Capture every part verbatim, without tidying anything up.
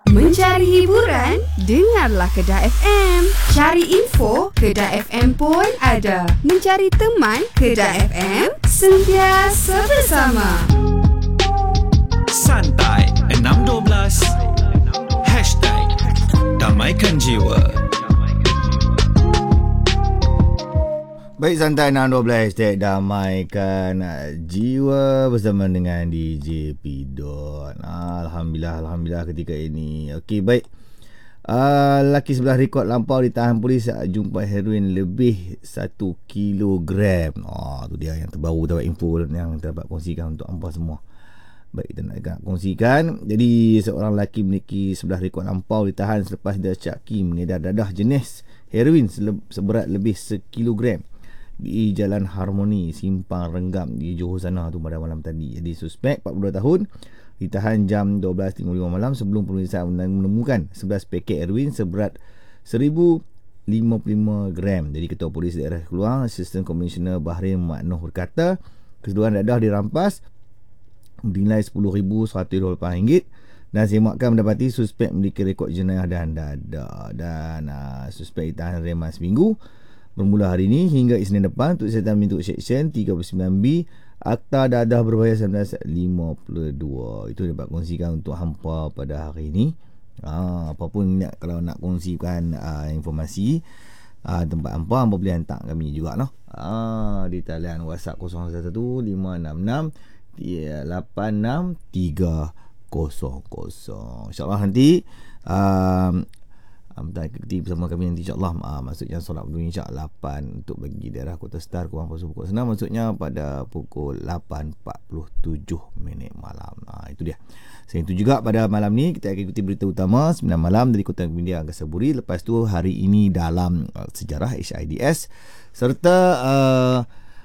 Mencari hiburan? Dengarlah Kedah F M. Cari info? Kedah F M pun ada. Mencari teman? Kedah F M sentiasa bersama. Santai enam dua belas Hashtag Damaikan Jiwa. Baik, santai enam dua belas hashtag Damaikan Jiwa bersama dengan D J Pidot. Alhamdulillah, Alhamdulillah ketika ini. Okey, baik. Uh, lelaki sebelah rekod lampau ditahan polis saat jumpa heroin lebih satu kilogram. Oh, tu dia yang terbaru dapat info yang terdapat kongsikan untuk anda semua. Baik, kita nak kongsikan. Jadi, seorang lelaki memiliki sebelah rekod lampau ditahan selepas dia caki mengedar dadah jenis heroin seberat lebih sekilogram di Jalan Harmoni, Simpang Renggam di Johor sana tu pada malam tadi. Jadi suspek empat puluh dua tahun ditahan jam dua belas tiga puluh lima malam sebelum pemeriksaan menemukan sebelas paket heroin seberat seribu lima puluh lima gram. Jadi Ketua Polis Daerah Keluang, Assistant Commissioner Bahrain Maknoh berkata, keseluruhan dadah dirampas bernilai sepuluh ribu seratus dua puluh lapan ringgit dan semakkan mendapati suspek memiliki rekod jenayah dan dadah. Dan uh, suspek ditahan reman seminggu bermula hari ini hingga Isnin depan untuk serta bentuk Seksyen tiga puluh sembilan B Akta Dadah Berbahaya seribu sembilan ratus lima puluh dua. Itu dapat kongsikan untuk hampa pada hari ini. Ha, apapun nak, kalau nak kongsikan uh, informasi uh, tempat hampa, hampa boleh hantar kami juga noh. Ha, di talian WhatsApp kosong satu satu lima enam enam lapan enam tiga kosong kosong. InsyaAllah nanti um, Bentar ikuti bersama kami nanti insyaAllah. uh, Maksudnya solat berdua insya lapan untuk bagi daerah Kota Star kurang pasal pukul enam. Maksudnya pada pukul lapan empat puluh tujuh minit malam. uh, Itu dia. Selain itu juga pada malam ni kita akan ikuti berita utama sembilan malam dari Kota Media Angkasa Puri. Lepas tu hari ini dalam uh, sejarah H I D S serta uh,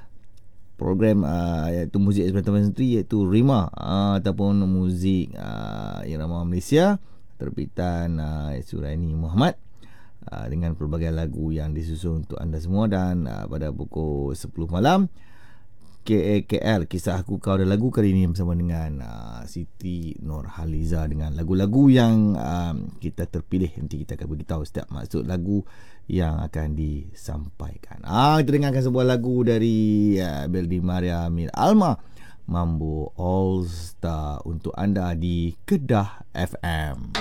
program uh, iaitu muzik eksperimen sendiri iaitu Rima uh, ataupun muzik uh, irama Malaysia terbitan uh, Suraini Muhammad uh, dengan pelbagai lagu yang disusun untuk anda semua. Dan uh, pada pukul sepuluh malam K A K L Kisah Aku Kau dan Lagu kali ini bersama dengan uh, Siti Nurhaliza dengan lagu-lagu yang uh, kita terpilih. Nanti kita akan beritahu setiap maksud lagu yang akan disampaikan. Ah, kita dengarkan sebuah lagu dari uh, Beldi Maria Amir Alma, Mambo All Star untuk anda di Kedah F M.